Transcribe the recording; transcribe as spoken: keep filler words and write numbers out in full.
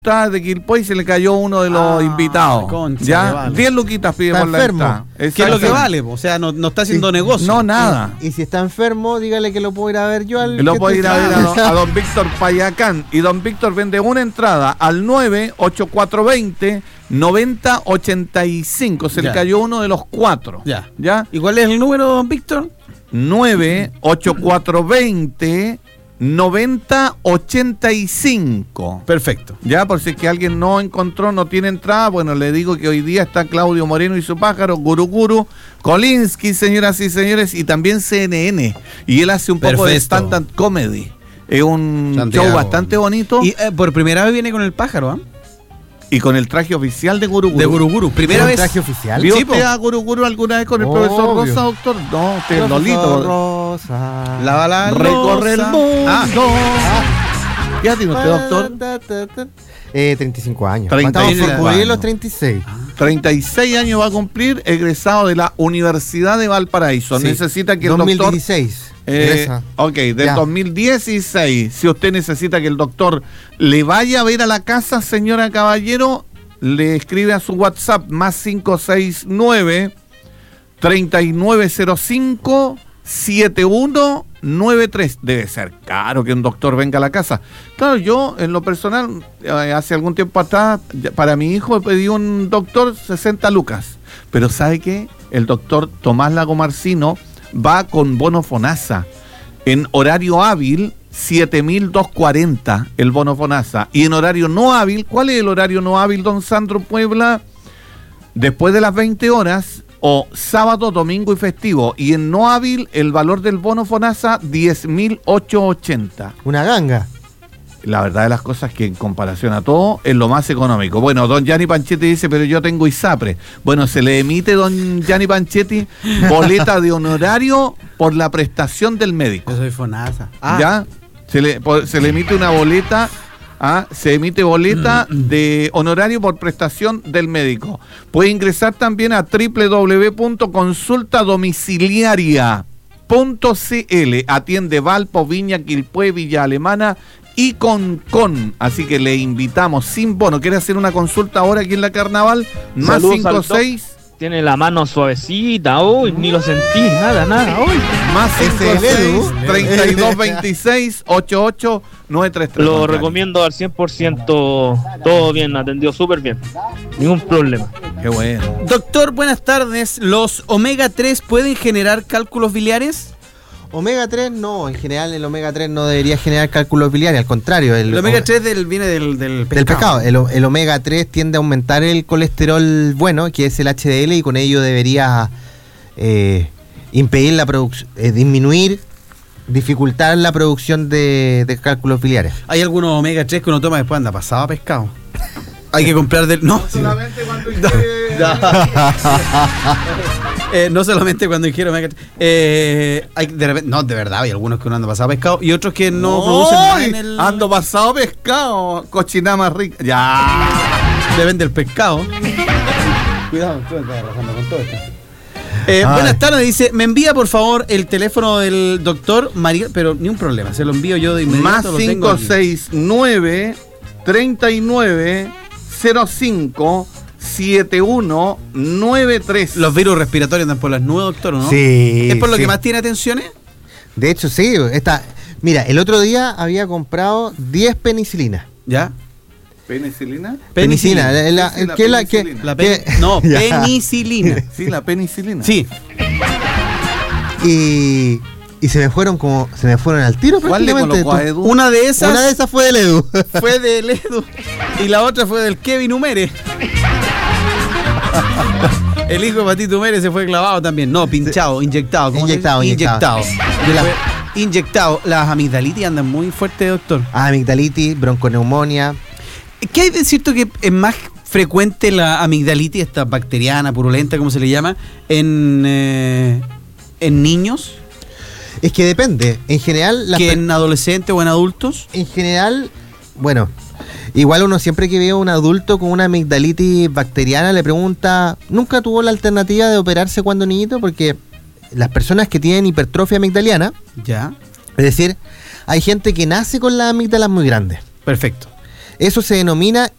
de Quilpué y se le cayó uno de los ah, invitados. Concha, ya, vale. diez luquitas pide Está por la enfermo. entrada. ¿Qué es lo que Exacto. vale? O sea, no, no está haciendo Sí. negocio. No, nada. Y si está enfermo, dígale que lo puedo ir a ver yo al. Lo que puede ir te- a ver a don, a don Víctor Payacán. Y don Víctor vende una entrada al nueve ocho cuatro dos cero nueve cero ocho cinco. Se Ya. le cayó uno de los cuatro. Ya. ¿Ya? ¿Y cuál es el número, don Víctor? nueve ocho cuatro dos cero nueve cero ocho cinco. Perfecto. Ya, por si es que alguien no encontró, no tiene entrada, bueno, le digo que hoy día está Claudio Moreno y su pájaro, Guru Guru, Kolinsky, señoras y señores, y también C N N. Y él hace un poco de Perfecto. stand-up comedy. Es un Santiago. show bastante bonito. Y Y, eh, por primera vez viene con el pájaro, ¿ah? con el traje oficial de Guru Guru. De Guru Guru. Primera ¿Un vez. traje oficial? ¿Vio Sí, usted po. a Guru Guru alguna vez con el Obvio. profesor Rosa, doctor? No, usted es Profesor Lolito. Rosa. Lava la Recorre el loza. mundo. Ah, ¿Qué ha tenido usted, doctor? Eh, treinta y cinco años. treinta y Estamos por cinco cubrir años. los treinta y seis. treinta y seis años va a cumplir, egresado de la Universidad de Valparaíso. Sí. Necesita que el dos mil doctor... dieciséis. Eh, Egresa. ok, del Ya. dos mil dieciséis. Si usted necesita que el doctor le vaya a ver a la casa, señora Caballero, le escribe a su WhatsApp más cinco seis nueve, tres nueve cero cinco, siete uno nueve tres. Debe ser caro que un doctor venga a la casa. Claro, yo en lo personal, eh, hace algún tiempo atrás, ya- para mi hijo pedí un doctor sesenta lucas. Pero ¿sabe qué? El doctor Tomás Lagomarcino va con bono FONASA. En horario hábil, siete mil doscientos cuarenta el bono FONASA. Y en horario no hábil, ¿cuál es el horario no hábil, don Sandro Puebla? Después de las veinte horas o sábado, domingo y festivo. Y en no hábil, el valor del bono FONASA, diez mil ochocientos ochenta. Una ganga. La verdad de las cosas es que en comparación a todo es lo más económico. Bueno, don Gianni Panchetti dice, pero yo tengo ISAPRE. Bueno, se le emite, don Gianni Panchetti, boleta de honorario por la prestación del médico. yo soy Fonasa. ¿Ya? Se le, por- se le emite una boleta, ¿ah? Se emite boleta de honorario por prestación del médico. Puede ingresar también a doble u doble u doble u punto consulta domiciliaria punto c l. Atiende Valpo, Viña, Quilpué, Villa Alemana y Concón. Así que le invitamos sin bono. ¿Quiere hacer una consulta ahora aquí en la Carnaval? Más Saludos cinco al doc. seis. Tiene la mano suavecita, uy, ni lo sentí, nada, nada, uy. Más Ese cinco es el seis, Edu. treinta y dos veintiséis, ochenta y ocho, noventa y tres treinta. Lo recomiendo al cien por ciento, todo bien, atendido súper bien, ningún problema. Qué bueno. Doctor, buenas tardes. ¿Los omega tres pueden generar cálculos biliares? Omega tres no, en general el omega tres no debería generar cálculos biliares, al contrario. El, El omega tres del, viene del, del pescado. Del pescado. El, el omega tres tiende a aumentar el colesterol bueno, que es el H D L, y con ello debería eh, impedir la producción, eh, disminuir, dificultar la producción de, de cálculos biliares. Hay algunos omega tres que uno toma después anda pasado a pescado. Hay que comprar del... No, Solamente cuando eh, no solamente cuando ingiere omega tres. Eh, hay, de repente, no, de verdad, hay algunos que uno anda pasado a pescado y otros que no producen nada en el... Ando pasado pescado, cochina más rica. Ya. Depende del pescado. Cuidado, tú me estás arrasando con todo esto. Eh, Ay. buenas tardes, dice, me envía por favor el teléfono del doctor María, pero ni un problema, se lo envío yo de inmediato. Más lo tengo cinco aquí. seis nueve, treinta y nueve, cero cinco, siete uno nueve tres. Los virus respiratorios andan por las nubes, doctor, ¿o ¿no? Sí. ¿Es por lo sí. que más tiene atenciones? De hecho, sí. Esta, mira, el otro día había comprado diez penicilinas. ¿Ya? ¿Penicilina? Penicilina. la- la- Sí, la que la- que- penicilina. La que- pe- no, Ya. penicilina. Sí, la penicilina. Sí. Y, y se me fueron como. Se me fueron al tiro ¿Cuál le prácticamente. colocó a Tú- Edu? Una de esas Una de esas fue del Edu. fue del Edu y la otra fue del Kevin Humere. El hijo de Patito Humere se fue clavado también. No, pinchado, inyectado. ¿cómo se dice? Inyectado, inyectado. Inyectado. De la- Fue inyectado. Las amigdalitis andan muy fuertes, doctor. Amigdalitis, bronconeumonía. ¿Qué hay de cierto que es más frecuente la amigdalitis, esta bacteriana, purulenta, como se le llama, en, eh, en niños Es que depende. En general, las que per- en adolescentes o en adultos? en general, bueno, igual uno siempre que ve a un adulto con una amigdalitis bacteriana le pregunta, ¿nunca tuvo la alternativa de operarse cuando niñito? Porque las personas que tienen hipertrofia amigdaliana, Ya, es decir, hay gente que nace con las amígdalas muy grandes. perfecto. Eso se denomina